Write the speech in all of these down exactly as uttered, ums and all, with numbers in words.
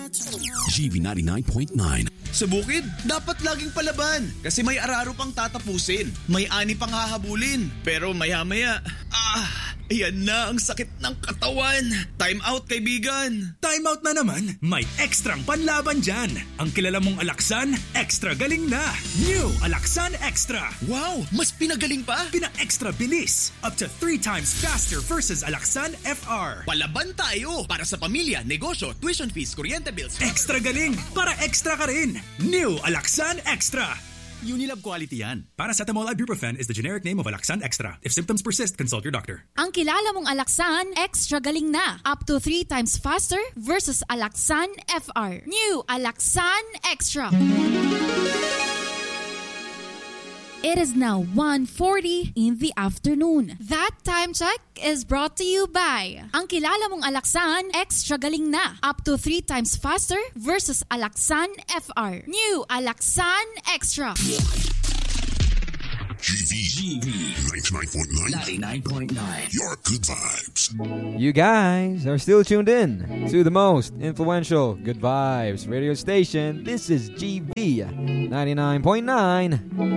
G V ninety-nine point nine. Sa bukid, dapat laging palaban kasi may araro pang tatapusin. May ani pang hahabulin. Pero maya-maya, ah, ayan na ang sakit ng katawan. Time out, kaibigan. Time out na naman? May ekstrang panlaban dyan. Ang kilala mong Alaxan, extra galing na. New Alaxan Extra. Wow, mas pinagaling pa? Pina-extra bilis. Up to three times faster versus Alaxan F R. Palaban tayo para sa pamilya, negosyo, tuition fees, kuryente bills. Extra galing para extra ka rin. New Alaxan Extra. Unilab quality yan. Paracetamol ibuprofen is the generic name of Alaxan Extra. If symptoms persist, consult your doctor. Ang kilala mong Alaxan, extra galing na. Up to three times faster versus Alaxan F R. New Alaxan Extra. It is now one forty in the afternoon. That time check is brought to you by ang kilala mong Alaxan, extra galing na. Up to three times faster versus Alaxan F R. New Alaxan Extra. G V G V ninety-nine point nine. ninety-nine point nine. Your good vibes. You guys are still tuned in to the most influential Good Vibes radio station. This is G V ninety-nine point nine.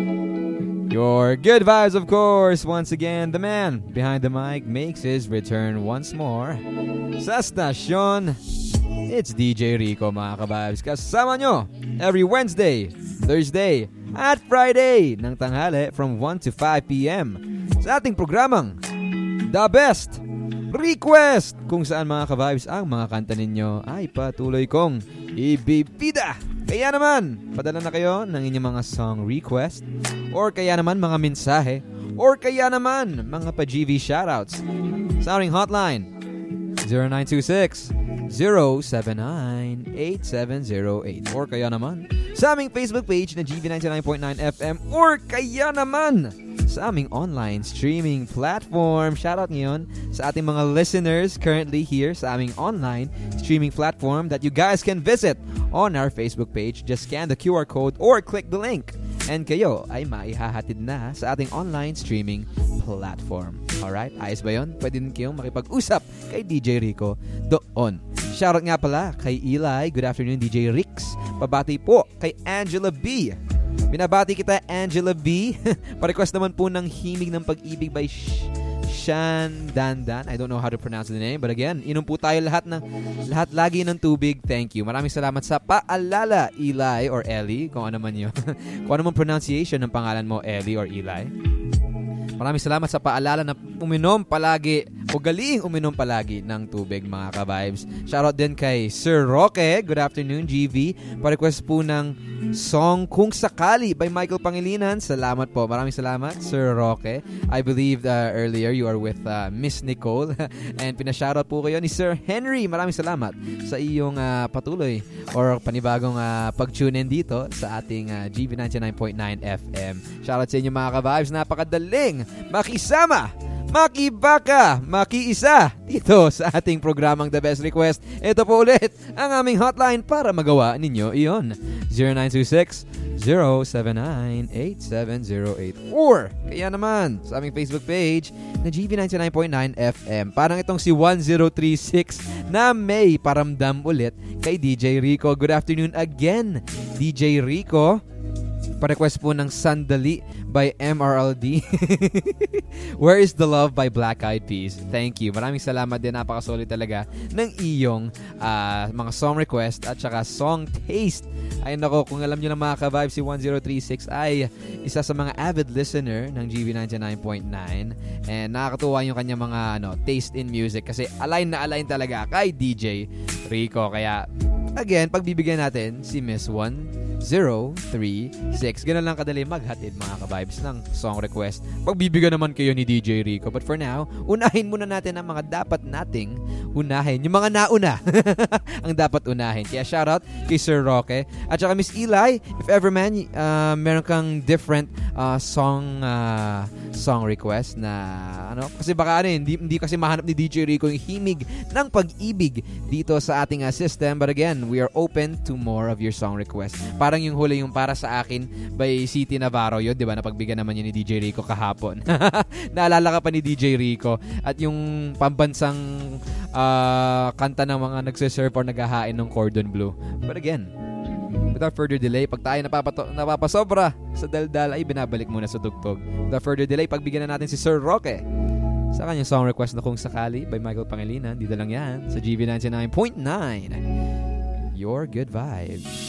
Your good vibes, of course. Once again, the man behind the mic makes his return once more sa stasyon. It's D J Rico, mga kabibes. Kasama nyo every Wednesday, Thursday, at Friday ng tanghali from one to five p.m. sa ating programang The Best Request, kung saan, mga kabibes, ang mga kanta ninyo ay patuloy kong ibibida. Kaya naman, padala na kayo ng inyong mga song request, or kaya naman mga mensahe, or kaya naman mga pa-G V shoutouts sa aming hotline zero nine two six, zero seven nine, eight seven zero eight, or kaya naman sa aming Facebook page na G V ninety-nine point nine F M, or kaya naman sa aming online streaming platform. Shoutout ngayon sa ating mga listeners currently here sa aming online streaming platform that you guys can visit on our Facebook page. Just scan the Q R code or click the link and kayo ay maihahatid na sa ating online streaming platform. Alright, ayos ba yun? Pwede din kayong makipag-usap kay D J Rico doon. Shoutout nga pala kay Eli. Good afternoon, D J Rix. Pabati po kay Angela B. Binabati kita, Angela B. Pa-request naman po ng Himig ng Pag-ibig by Sh- Shan Dandan. I don't know how to pronounce the name, but again, inom po tayo lahat ng lahat lagi ng tubig. Thank you. Maraming salamat sa paalala, Eli or Ellie, kung ano man 'yon. Kung ano man pronunciation ng pangalan mo, Ellie or Eli. Maraming salamat sa paalala na uminom palagi o galing uminom palagi ng tubig, mga ka-vibes. Shoutout din kay Sir Roque. Good afternoon, G V. Pa-request po ng song Kung Sakali by Michael Pangilinan. Salamat po. Maraming salamat, Sir Roque. I believe uh, earlier you are with uh, Miss Nicole and pinashoutout po kayo ni Sir Henry. Maraming salamat sa iyong uh, patuloy or panibagong uh, pag-tune in dito sa ating uh, G V ninety-nine point nine F M. Shoutout sa inyo, mga ka-vibes. Napakadaling makisama, makibaka, makiisa dito sa ating programang The Best Request. Ito po ulit ang aming hotline para magawa ninyo iyon. zero nine two six, zero seven nine, eight seven zero eight, or kaya naman sa aming Facebook page na G V ninety-nine point nine F M. Parang itong si one zero three six na may paramdam ulit kay D J Rico. Good afternoon again, D J Rico. Pa-request po ng Sandali by M R L D. Where is the Love by Black Eyed Peas. Thank you. Maraming salamat din. Napakasolid talaga ng iyong uh, mga song request at saka song taste. Ay nako, kung alam nyo na, mga ka-vibe, si one zero three six ay isa sa mga avid listener ng G V ninety-nine point nine, and nakakatuwa yung kanya mga ano, taste in music kasi align na align talaga kay D J Rico. Kaya again, pagbibigyan natin si Miss one zero three six. Ganun lang kadali maghatid, mga ka-vibes, ng song request. Pagbibigyan naman kayo ni D J Rico. But for now, unahin muna natin ang mga dapat nating unahin. Yung mga nauna ang dapat unahin. Kaya shoutout kay Sir Roque. At saka Miss Eli, if ever man, uh, meron kang different uh, song uh, song request na ano, kasi baka ano, hindi, hindi kasi mahanap ni D J Rico yung himig ng pag-ibig dito sa ating uh, system. But again, we are open to more of your song requests. Para parang yung huli yung Para Sa Akin by City Navarro yun, di ba? Napagbigyan naman yun ni D J Rico kahapon. Naalala ka pa ni D J Rico. At yung pambansang uh, kanta ng mga nagsisurf or naghahain ng cordon bleu. But again, without further delay, pag tayo napapato, napapasobra sa daldal, ay binabalik muna sa tugtog. Without further delay, pagbigyan na natin si Sir Roque sa kanyang song request na Kung Sakali by Michael Pangilinan. Dito lang yan sa G V ninety-nine point nine. Your Good Vibes.